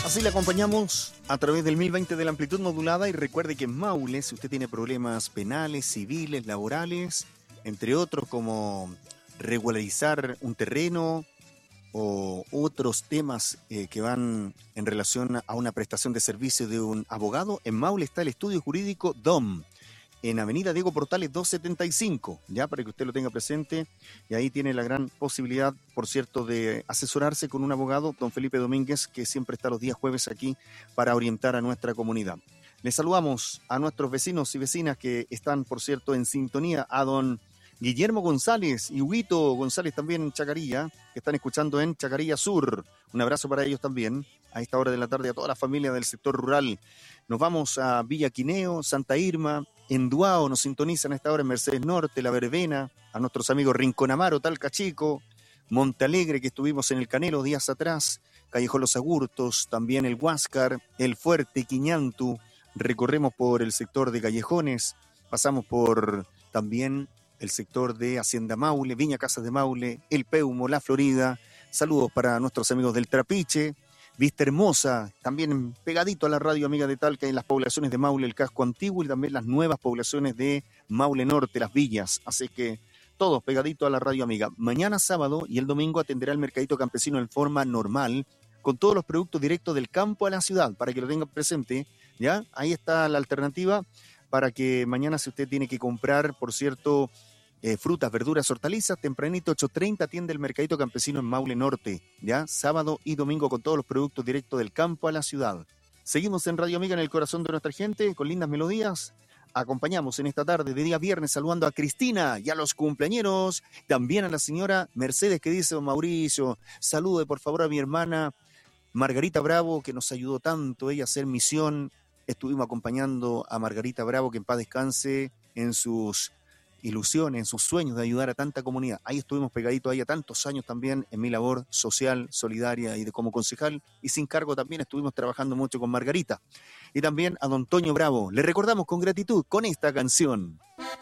Así le acompañamos a través del 1020 de la amplitud modulada y recuerde que en Maule, si usted tiene problemas penales, civiles, laborales, entre otros como regularizar un terreno o otros temas que van en relación a una prestación de servicio de un abogado, en Maule está el estudio jurídico DOM, en Avenida Diego Portales 275, ya para que usted lo tenga presente, y ahí tiene la gran posibilidad, por cierto, de asesorarse con un abogado, don Felipe Domínguez, que siempre está los días jueves aquí para orientar a nuestra comunidad. Les saludamos a nuestros vecinos y vecinas que están, por cierto, en sintonía, a don Guillermo González y Huguito González también en Chacarilla, que están escuchando en Chacarilla Sur. Un abrazo para ellos también, a esta hora de la tarde, a toda la familia del sector rural. Nos vamos a Villa Quineo, Santa Irma, en Duao nos sintonizan a esta hora en Mercedes Norte, La Verbena, a nuestros amigos Rincón Amaro, Talca Chico, Montalegre, que estuvimos en el Canelo días atrás, Callejón Los Agurtos, también el Huáscar, El Fuerte, Quiñantu, recorremos por el sector de Callejones, pasamos por también el sector de Hacienda Maule, Viña Casas de Maule, El Peumo, La Florida. Saludos para nuestros amigos del Trapiche, Vista Hermosa, también pegadito a la radio amiga de Talca, en las poblaciones de Maule, el casco antiguo, y también las nuevas poblaciones de Maule Norte, las villas. Así que todos pegadito a la radio amiga. Mañana sábado y el domingo atenderá el mercadito campesino en forma normal, con todos los productos directos del campo a la ciudad, para que lo tengan presente, ¿ya? Ahí está la alternativa para que mañana, si usted tiene que comprar, por cierto, frutas, verduras, hortalizas, tempranito 8:30 atiende el mercadito campesino en Maule Norte, ya sábado y domingo con todos los productos directos del campo a la ciudad. Seguimos en Radio Amiga, en el corazón de nuestra gente, con lindas melodías. Acompañamos en esta tarde de día viernes saludando a Cristina y a los cumpleañeros, también a la señora Mercedes, que dice: don Mauricio, salude por favor a mi hermana Margarita Bravo, que nos ayudó tanto ella a hacer misión. Estuvimos acompañando a Margarita Bravo, que en paz descanse, en sus ilusiones, en sus sueños de ayudar a tanta comunidad. Ahí estuvimos pegaditos ahí a tantos años también en mi labor social, solidaria y de como concejal, y sin cargo también estuvimos trabajando mucho con Margarita. Y también a don Toño Bravo. Le recordamos con gratitud con esta canción.